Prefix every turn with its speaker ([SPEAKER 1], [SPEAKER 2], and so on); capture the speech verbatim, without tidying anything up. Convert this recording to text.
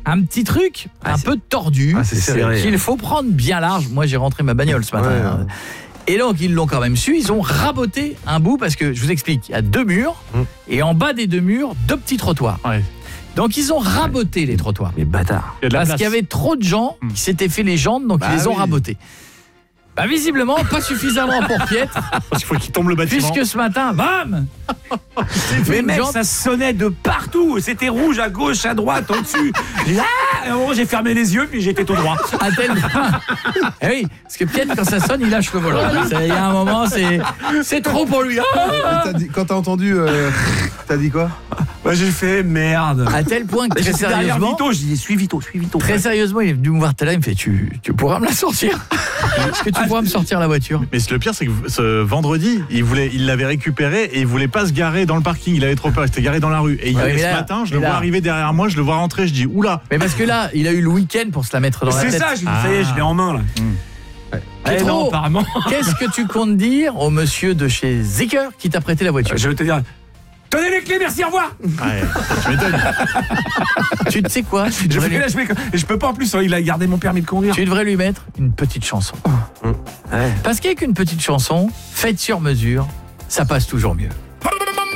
[SPEAKER 1] un petit truc
[SPEAKER 2] ah,
[SPEAKER 1] un
[SPEAKER 2] c'est...
[SPEAKER 1] peu tordu
[SPEAKER 2] ah, c'est serré,
[SPEAKER 1] qu'il faut prendre bien large. Moi, j'ai rentré ma bagnole ce matin. Ouais, ouais. Et donc, ils l'ont quand même su. Ils ont raboté un bout parce que, je vous explique, il y a deux murs mmh. et en bas des deux murs, deux petits trottoirs. Ouais. Donc, ils ont raboté ouais. les trottoirs.
[SPEAKER 2] Les bâtards.
[SPEAKER 1] Parce qu'il y avait trop de gens mmh. qui s'étaient fait les jambes, donc bah, ils les oui. ont rabotés. Bah, visiblement, pas suffisamment pour Piètre.
[SPEAKER 3] Parce qu'il faut qu'il tombe le bâtiment.
[SPEAKER 1] Puisque ce matin, bam
[SPEAKER 2] mais mec, ça sonnait de partout. C'était rouge à gauche, à droite, au-dessus. Ah, oh, j'ai fermé les yeux, puis j'étais tout droit.
[SPEAKER 1] À tel point. Eh oui, parce que Piètre, quand ça sonne, il lâche le volant. Il y a un moment, c'est, c'est trop pour lui. Ah
[SPEAKER 4] t'as dit, quand t'as entendu, euh, t'as dit quoi?
[SPEAKER 2] Bah, j'ai fait merde.
[SPEAKER 1] À tel point que très sérieusement,
[SPEAKER 2] Vito, je dis suis Vito, suis Vito.
[SPEAKER 1] Très sérieusement, il est venu me voir tout à l'heure, il me fait tu, tu pourras me la sortir? Est-ce que tu pourras me sortir la voiture?
[SPEAKER 3] Mais le pire, c'est que ce vendredi, il voulait, il l'avait récupéré et il voulait pas se garer dans le parking. Il avait trop peur, il s'était garé dans la rue. Et, il, ouais, et ce là, matin, je le là. vois arriver derrière moi, je le vois rentrer, je dis oula.
[SPEAKER 1] Mais parce que là, il a eu le week-end pour se la mettre dans la tête.
[SPEAKER 2] C'est ça, je dis ah. ça y est, je l'ai en main là. Mmh.
[SPEAKER 1] Ouais. Eh non, apparemment. Qu'est-ce que tu comptes dire au monsieur de chez Zeker qui t'a prêté la voiture?
[SPEAKER 2] Je vais te dire. Tenez les clés, merci, au revoir.
[SPEAKER 3] Ouais, je m'étonne.
[SPEAKER 1] Tu sais quoi? Tu
[SPEAKER 2] je, lui... là, je, vais... je peux pas en plus, il a gardé mon permis de conduire.
[SPEAKER 1] Tu devrais lui mettre une petite chanson.
[SPEAKER 2] Mmh. Ouais.
[SPEAKER 1] Parce qu'avec une petite chanson, faite sur mesure, ça passe toujours mieux.